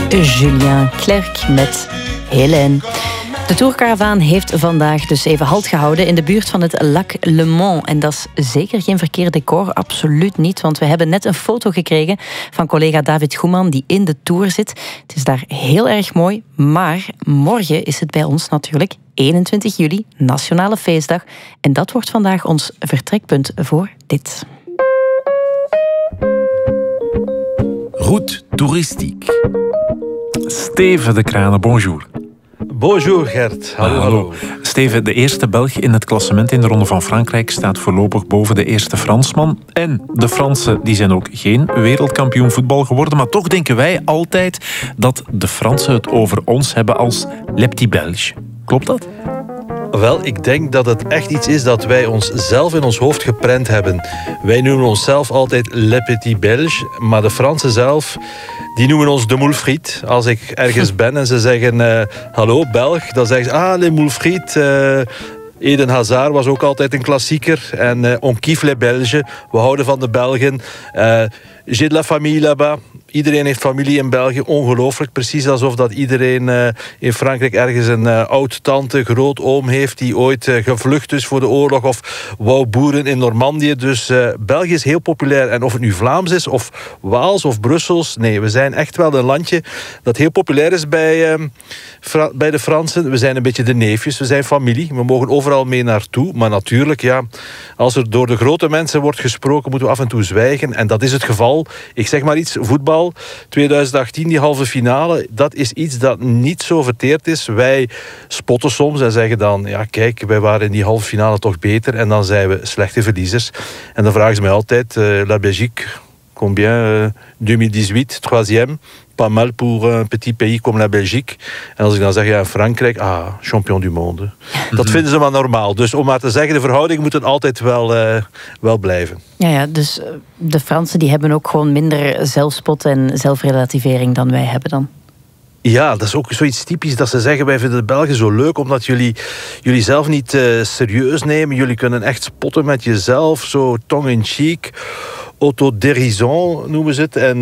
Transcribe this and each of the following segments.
Julien Clerc met Hélène. De Tourcaravaan heeft vandaag dus even halt gehouden in de buurt van het Lac Le Mans. En dat is zeker geen verkeerd decor, absoluut niet. Want we hebben net een foto gekregen van collega David Goeman die in de Tour zit. Het is daar heel erg mooi, maar morgen is het bij ons natuurlijk 21 juli, Nationale Feestdag. En dat wordt vandaag ons vertrekpunt voor dit. Route toeristique. Steven de Kranen, bonjour. Bonjour Gert, hallo. Steven, de eerste Belg in het klassement in de Ronde van Frankrijk staat voorlopig boven de eerste Fransman. En de Fransen die zijn ook geen wereldkampioen voetbal geworden, maar toch denken wij altijd dat de Fransen het over ons hebben als les petits Belges. Klopt dat? Wel, ik denk dat het echt iets is dat wij ons zelf in ons hoofd geprent hebben. Wij noemen onszelf altijd les petits Belges, maar de Fransen zelf, die noemen ons de moules frites. Als ik ergens ben en ze zeggen hallo Belg, dan zeggen ze les moules frites. Eden Hazard was ook altijd een klassieker. En on kiffe les Belges. We houden van de Belgen. J'ai de la famille là-bas. Iedereen heeft familie in België. Ongelooflijk. Precies alsof dat iedereen in Frankrijk ergens een oud-tante, grootoom heeft die ooit gevlucht is voor de oorlog of wou boeren in Normandië. Dus België is heel populair. En of het nu Vlaams is of Waals of Brussels. Nee, we zijn echt wel een landje dat heel populair is bij de Fransen. We zijn een beetje de neefjes. We zijn familie. We mogen overal mee naartoe. Maar natuurlijk, ja, als er door de grote mensen wordt gesproken, moeten we af en toe zwijgen. En dat is het geval. Ik zeg maar iets, voetbal. 2018, die halve finale, dat is iets dat niet zo verteerd is. Wij spotten soms en zeggen dan, ja kijk, wij waren in die halve finale toch beter. En dan zijn we slechte verliezers. En dan vragen ze mij altijd, la Belgique, combien? 2018, troisième. Pas mal pour un petit pays comme la Belgique. En als ik dan zeg, ja, Frankrijk, champion du monde. Dat vinden ze maar normaal. Dus om maar te zeggen, de verhoudingen moeten altijd wel blijven. Ja, dus de Fransen die hebben ook gewoon minder zelfspot en zelfrelativering dan wij hebben dan. Ja, dat is ook zoiets typisch dat ze zeggen, wij vinden de Belgen zo leuk omdat jullie zelf niet serieus nemen. Jullie kunnen echt spotten met jezelf, zo tongue-in-cheek. Autodérision noemen ze het. En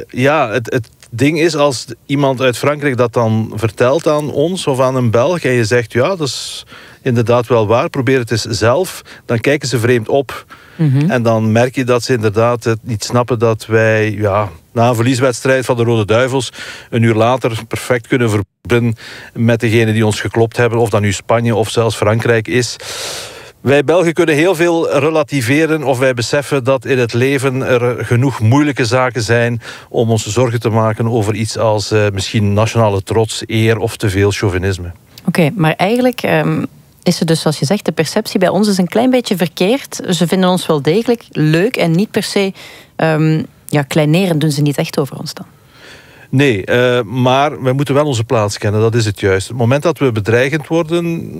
het ding is, als iemand uit Frankrijk dat dan vertelt aan ons of aan een Belg en je zegt, ja, dat is inderdaad wel waar, probeer het eens zelf, dan kijken ze vreemd op. Mm-hmm. En dan merk je dat ze inderdaad het niet snappen dat wij, na een verlieswedstrijd van de Rode Duivels, een uur later perfect kunnen verbinden met degene die ons geklopt hebben, of dat nu Spanje of zelfs Frankrijk is. Wij Belgen kunnen heel veel relativeren of wij beseffen dat in het leven er genoeg moeilijke zaken zijn om ons zorgen te maken over iets als misschien nationale trots, eer of te veel chauvinisme. Oké, maar eigenlijk is het dus, zoals je zegt, de perceptie bij ons is een klein beetje verkeerd. Ze vinden ons wel degelijk leuk en niet per se kleineren doen ze niet echt over ons dan. Nee, maar we moeten wel onze plaats kennen, dat is het juist. Het moment dat we bedreigend worden,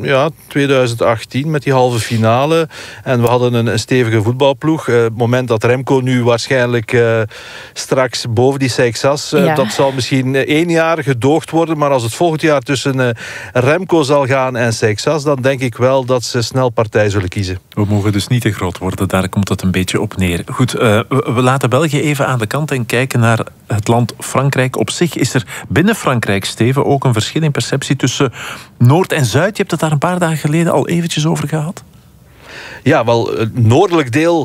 2018 met die halve finale, en we hadden een stevige voetbalploeg. Het moment dat Remco nu waarschijnlijk straks boven die Seixas, dat zal misschien 1 jaar gedoogd worden, maar als het volgend jaar tussen Remco zal gaan en Seixas, dan denk ik wel dat ze snel partij zullen kiezen. We mogen dus niet te groot worden, daar komt het een beetje op neer. Goed, we laten België even aan de kant en kijken naar het land Frankrijk. Op zich is er binnen Frankrijk, Steven, ook een verschil in perceptie tussen Noord en Zuid. Je hebt het daar een paar dagen geleden al eventjes over gehad. Ja, wel, het noordelijk deel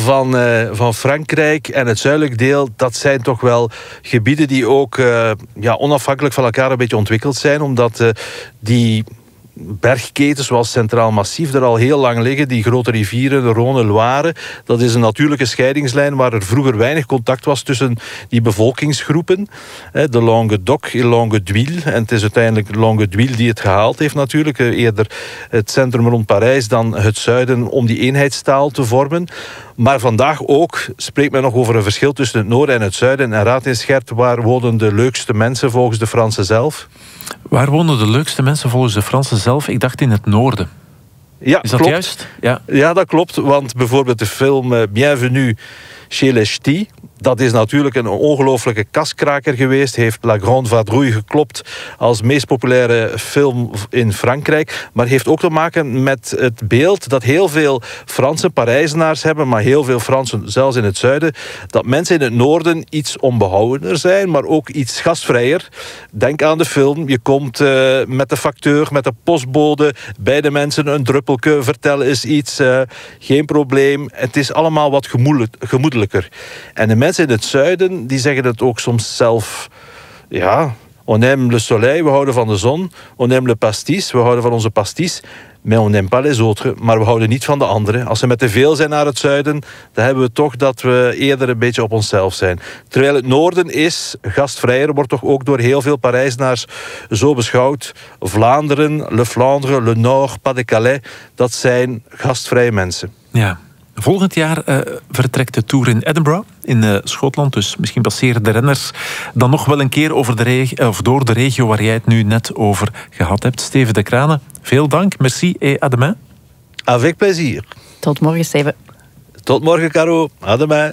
van Frankrijk en het zuidelijk deel, dat zijn toch wel gebieden die ook onafhankelijk van elkaar een beetje ontwikkeld zijn, omdat die bergketens zoals Centraal Massief er al heel lang liggen. Die grote rivieren, de Rhône, Loire. Dat is een natuurlijke scheidingslijn waar er vroeger weinig contact was tussen die bevolkingsgroepen. De Languedoc en Languedouil. En het is uiteindelijk Languedouil die het gehaald heeft natuurlijk. Eerder het centrum rond Parijs dan het zuiden om die eenheidstaal te vormen. Maar vandaag ook spreekt men nog over een verschil tussen het noorden en het zuiden. En raad eens, Gert, waar wonen de leukste mensen volgens de Fransen zelf? Waar wonen de leukste mensen volgens de Fransen zelf? Ik dacht in het noorden. Ja, is dat klopt. Juist? Ja, dat klopt. Want bijvoorbeeld de film Bienvenue Chez les Ch'tis. Dat is natuurlijk een ongelooflijke kaskraker geweest. Heeft La Grande Vadrouille geklopt als meest populaire film in Frankrijk. Maar heeft ook te maken met het beeld dat heel veel Franse Parijzenaars hebben, maar heel veel Fransen, zelfs in het zuiden, dat mensen in het noorden iets onbehouwener zijn, maar ook iets gastvrijer. Denk aan de film. Je komt met de facteur, met de postbode, bij de mensen een druppelke, vertel eens iets, geen probleem. Het is allemaal wat gemoedelijker. En de mensen in het zuiden, die zeggen het ook soms zelf. Ja, on aime le soleil, we houden van de zon. On aime le pastis, we houden van onze pastis. Mais on n'aime pas les autres, maar we houden niet van de anderen. Als we met te veel zijn naar het zuiden, dan hebben we toch dat we eerder een beetje op onszelf zijn. Terwijl het noorden is gastvrijer, wordt toch ook door heel veel Parijzenaars zo beschouwd. Vlaanderen, Le Flandre, Le Nord, Pas-de-Calais, dat zijn gastvrije mensen. Ja. Volgend jaar vertrekt de Tour in Edinburgh, in Schotland. Dus misschien passeren de renners dan nog wel een keer door de regio waar jij het nu net over gehad hebt. Steven De Kranen, veel dank. Merci et à demain. Avec plaisir. Tot morgen, Steven. Tot morgen, Caro. À demain.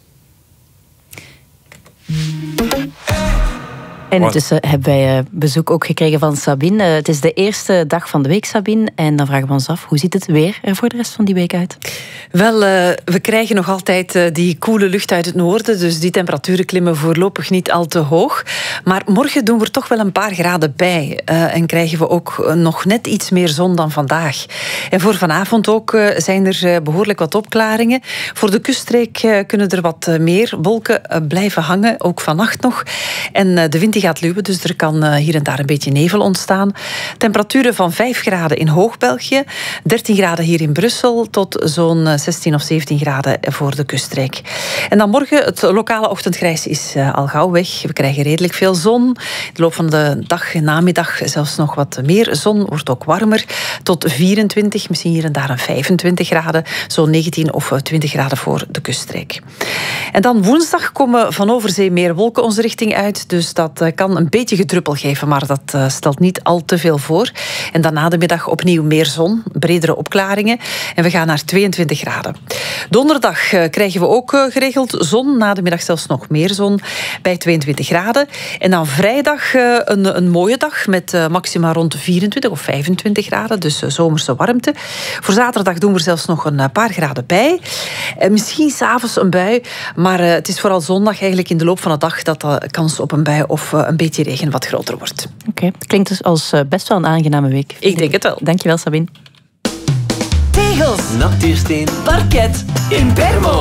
En intussen hebben wij bezoek ook gekregen van Sabine. Het is de eerste dag van de week, Sabine. En dan vragen we ons af, hoe ziet het weer er voor de rest van die week uit? Wel, we krijgen nog altijd die koele lucht uit het noorden. Dus die temperaturen klimmen voorlopig niet al te hoog. Maar morgen doen we er toch wel een paar graden bij. En krijgen we ook nog net iets meer zon dan vandaag. En voor vanavond ook zijn er behoorlijk wat opklaringen. Voor de kuststreek kunnen er wat meer wolken blijven hangen. Ook vannacht nog. En de wind die gaat luwen, dus er kan hier en daar een beetje nevel ontstaan. Temperaturen van 5 graden in Hoog-België, 13 graden hier in Brussel, tot zo'n 16 of 17 graden voor de kuststreek. En dan morgen, het lokale ochtendgrijs is al gauw weg. We krijgen redelijk veel zon. In de loop van de dag en namiddag zelfs nog wat meer zon, wordt ook warmer, tot 24, misschien hier en daar een 25 graden, zo'n 19 of 20 graden voor de kuststreek. En dan woensdag komen van overzee meer wolken onze richting uit, dus dat kan een beetje gedruppel geven, maar dat stelt niet al te veel voor. En dan na de middag opnieuw meer zon, bredere opklaringen. En we gaan naar 22 graden. Donderdag krijgen we ook geregeld zon. Na de middag zelfs nog meer zon bij 22 graden. En dan vrijdag een mooie dag met maxima rond 24 of 25 graden. Dus zomerse warmte. Voor zaterdag doen we er zelfs nog een paar graden bij. Misschien 's avonds een bui. Maar het is vooral zondag eigenlijk in de loop van de dag dat de kans op een bui of een beetje regen wat groter wordt. Oké, klinkt dus als best wel een aangename week. Ik denk het wel. Dankjewel, Sabine. Tegels, natuursteen, parket, Impermo.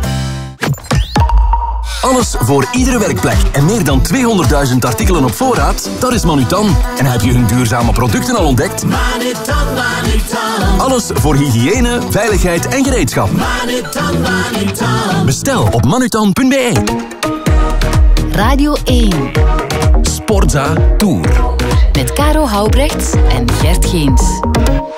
Alles voor iedere werkplek en meer dan 200.000 artikelen op voorraad, dat is Manutan. En heb je hun duurzame producten al ontdekt? Manutan, Manutan. Alles voor hygiëne, veiligheid en gereedschap. Manutan, Manutan. Bestel op manutan.be. Radio 1. Sportza Tour. Met Caro Houbrechts en Gert Geens.